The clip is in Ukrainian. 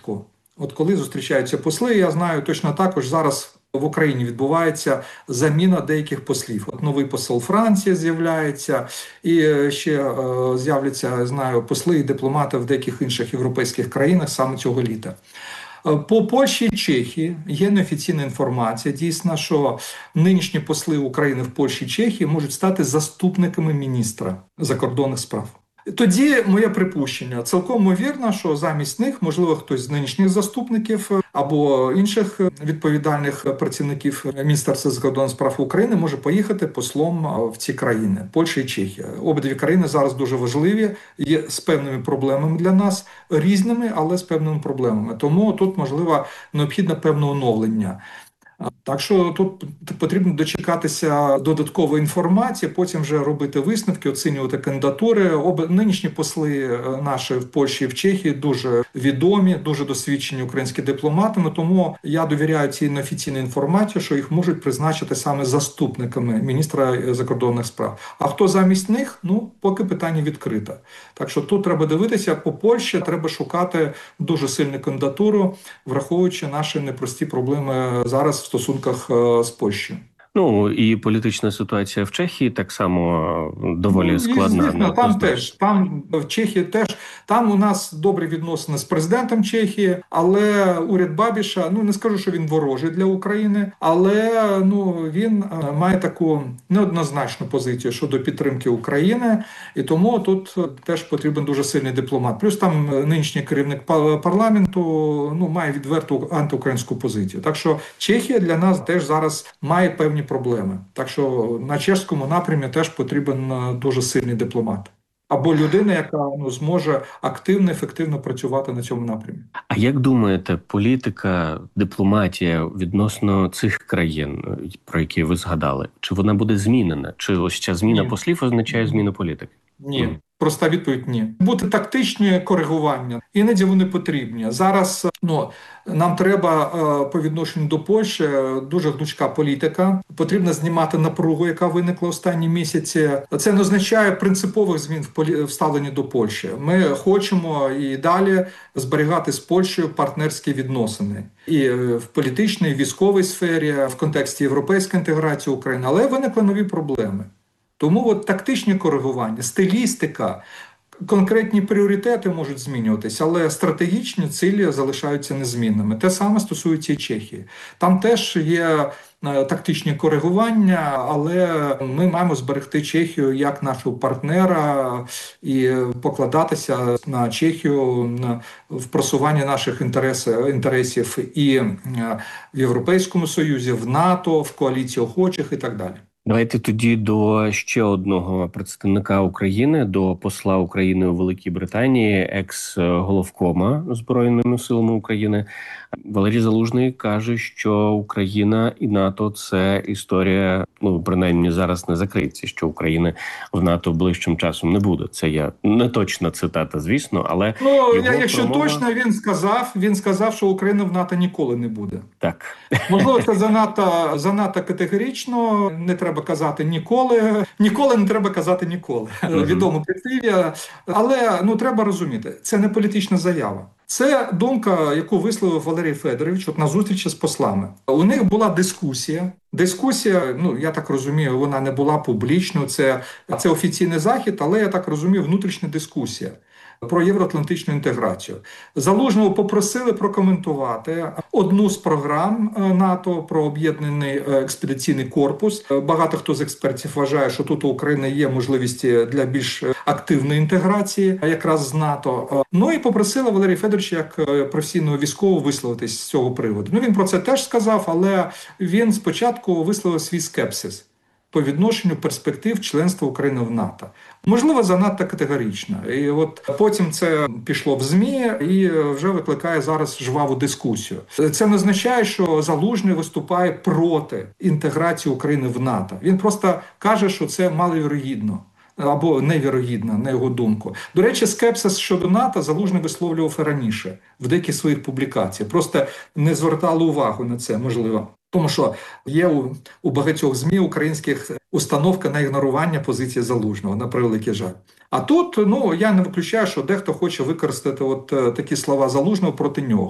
випадку. От коли зустрічаються посли, я знаю точно також зараз в Україні відбувається заміна деяких послів. От новий посол Франції з'являється, і ще з'являться, я знаю, посли і дипломати в деяких інших європейських країнах саме цього літа. По Польщі і Чехії є неофіційна інформація, дійсно, що нинішні посли України в Польщі і Чехії можуть стати заступниками міністра закордонних справ. Тоді моє припущення, цілком ймовірно, що замість них, можливо, хтось з нинішніх заступників або інших відповідальних працівників Міністерства закордонних справ України може поїхати послом в ці країни, Польща і Чехія. Обидві країни зараз дуже важливі, є з певними проблемами для нас, різними, але з певними проблемами. Тому тут, можливо, необхідне певне оновлення. Так що тут потрібно дочекатися додаткової інформації, потім вже робити висновки, оцінювати кандидатури. Нинішні посли наші в Польщі і в Чехії дуже відомі, дуже досвідчені українські дипломати, тому я довіряю цій неофіційній інформації, що їх можуть призначити саме заступниками міністра закордонних справ. А хто замість них? Поки питання відкрите. Так що тут треба дивитися, по Польщі треба шукати дуже сильну кандидатуру, враховуючи наші непрості проблеми зараз в стосунках з Польщею. І політична ситуація в Чехії так само доволі складна. Звісно, там в Чехії теж, там у нас добрі відносини з президентом Чехії, але уряд Бабіша, не скажу, що він ворожий для України, але він має таку неоднозначну позицію щодо підтримки України, і тому тут теж потрібен дуже сильний дипломат. Плюс там нинішній керівник парламенту має відверту антиукраїнську позицію. Так що Чехія для нас теж зараз має певні проблеми. Так що на чеському напрямі теж потрібен дуже сильний дипломат. Або людина, яка зможе активно, ефективно працювати на цьому напрямі. А як думаєте, політика, дипломатія відносно цих країн, про які ви згадали, чи вона буде змінена? Чи ось ця зміна послів означає зміну політики? Ні. Проста відповідь – ні. Бути тактичні коригування, іноді вони потрібні. Зараз нам треба по відношенню до Польщі дуже гнучка політика. Потрібно знімати напругу, яка виникла останні місяці. Це не означає принципових змін в ставленні до Польщі. Ми хочемо і далі зберігати з Польщею партнерські відносини. І в політичній, і в військовій сфері, в контексті європейської інтеграції України. Але виникли нові проблеми. Тому тактичні коригування, стилістика, конкретні пріоритети можуть змінюватися, але стратегічні цілі залишаються незмінними. Те саме стосується і Чехії. Там теж є тактичні коригування, але ми маємо зберегти Чехію як нашого партнера і покладатися на Чехію в просуванні наших інтересів і в Європейському Союзі, в НАТО, в коаліції охочих і так далі. Давайте тоді до ще одного представника України, до посла України у Великій Британії, екс-головкома Збройними силами України. Валерій Залужний каже, що Україна і НАТО – це історія, принаймні зараз не закриється, що України в НАТО ближчим часом не буде. Це я не точна цитата, звісно, але... якщо точно, він сказав, що Україна в НАТО ніколи не буде. Так. Можливо, це занадто категорично, не треба казати ніколи. Ніколи не треба казати ніколи. Відомо прислів'я. Але треба розуміти, це не політична заява. Це думка, яку висловив Валерій Федорович на зустрічі з послами. У них була дискусія. Дискусія, я так розумію, вона не була публічною, це офіційний захід, але, я так розумію, внутрішня дискусія про євроатлантичну інтеграцію. Залужного попросили прокоментувати одну з програм НАТО про об'єднаний експедиційний корпус. Багато хто з експертів вважає, що тут у України є можливості для більш активної інтеграції якраз з НАТО. І попросили Валерія Федоровича як професійного військового висловитись з цього приводу. Він про це теж сказав, але він спочатку висловив свій скепсис по відношенню перспектив членства України в НАТО. Можливо, занадто категорично. І потім це пішло в ЗМІ і вже викликає зараз жваву дискусію. Це не означає, що Залужний виступає проти інтеграції України в НАТО. Він просто каже, що це маловірогідно. Або невірогідно, на його думку. До речі, скепсис щодо НАТО Залужний висловлював і раніше, в деяких своїх публікаціях. Просто не звертали увагу на це, можливо. Тому що є у багатьох ЗМІ українських установка на ігнорування позиції Залужного, на превеликий жаль. А тут, я не виключаю, що дехто хоче використати такі слова Залужного проти нього.